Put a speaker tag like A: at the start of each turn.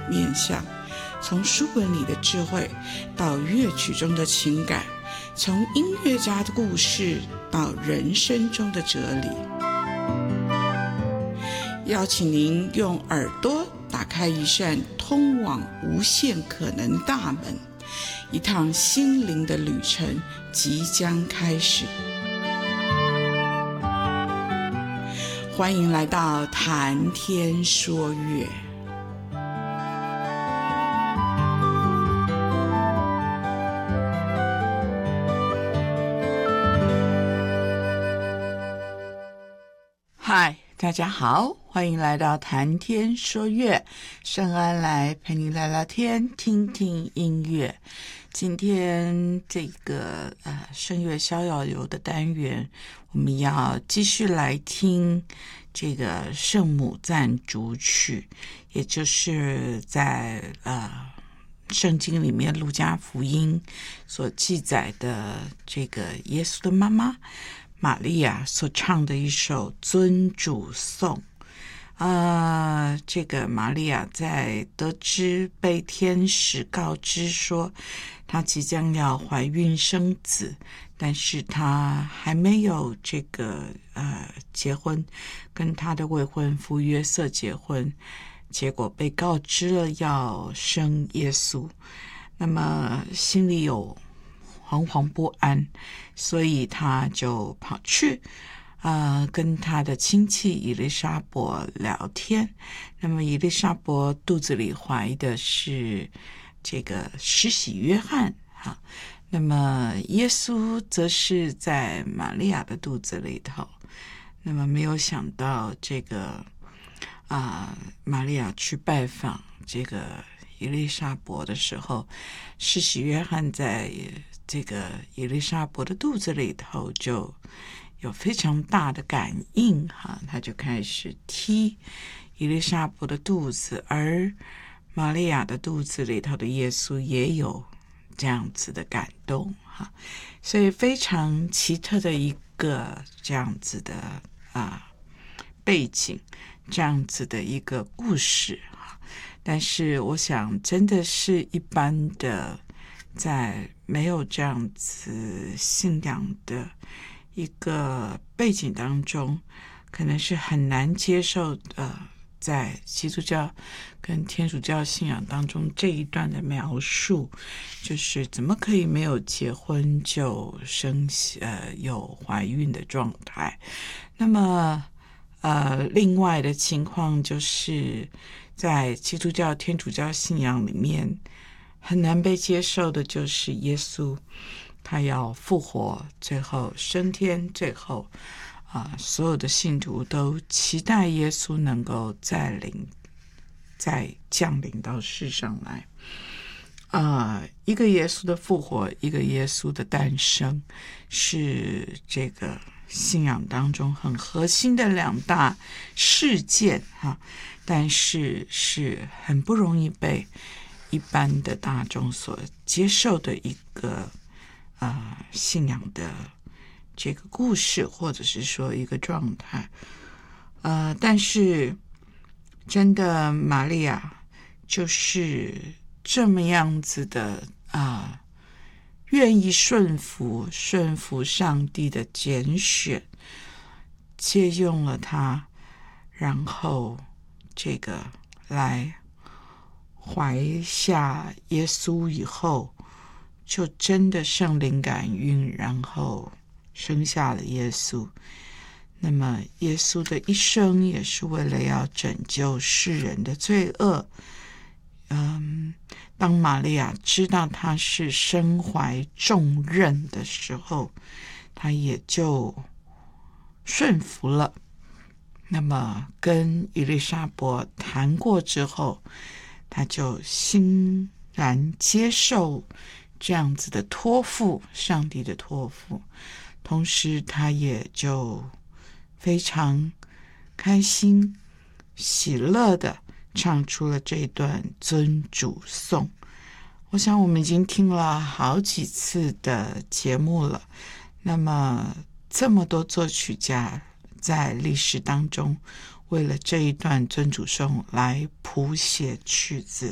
A: 面向，从书本里的智慧到乐曲中的情感，从音乐家的故事到人生中的哲理。邀请您用耳朵打开一扇通往无限可能的大门，一趟心灵的旅程即将开始。欢迎来到谈天说乐。嗨，大家好，欢迎来到谈天说乐，圣安来陪你聊聊天，听听音乐。今天这个圣乐逍遥游的单元，我们要继续来听这个圣母赞主曲，也就是在圣经里面路加福音所记载的这个耶稣的妈妈玛利亚所唱的一首尊主颂。这个玛利亚在得知被天使告知说她即将要怀孕生子，但是她还没有这个结婚，跟她的未婚夫约瑟结婚，结果被告知了要生耶稣，那么心里有惶惶不安，所以她就跑去跟他的亲戚以利沙伯聊天。那么以利沙伯肚子里怀的是这个施洗约翰那么耶稣则是在玛利亚的肚子里头。那么没有想到这个玛利亚去拜访这个以利沙伯的时候，施洗约翰在这个以利沙伯的肚子里头就有非常大的感应他就开始踢以利沙伯的肚子，而玛利亚的肚子里头的耶稣也有这样子的感动所以非常奇特的一个这样子的背景，这样子的一个故事但是我想真的是一般的在没有这样子信仰的一个背景当中，可能是很难接受在基督教跟天主教信仰当中这一段的描述，就是怎么可以没有结婚就有怀孕的状态。那么另外的情况就是在基督教天主教信仰里面很难被接受的就是耶稣他要复活，最后升天，最后所有的信徒都期待耶稣能够再降临到世上来一个耶稣的复活，一个耶稣的诞生，是这个信仰当中很核心的两大事件但是是很不容易被一般的大众所接受的一个信仰的这个故事，或者是说一个状态但是真的玛利亚就是这么样子的愿意顺服上帝的拣选，借用了他，然后这个来怀下耶稣以后，就真的圣灵感孕，然后生下了耶稣。那么耶稣的一生也是为了要拯救世人的罪恶。当玛利亚知道他是身怀重任的时候，他也就顺服了。那么跟以利沙伯谈过之后，他就欣然接受这样子的托付，上帝的托付，同时他也就非常开心喜乐的唱出了这段尊主颂。我想我们已经听了好几次的节目了，那么这么多作曲家在历史当中为了这一段尊主颂来谱写曲子，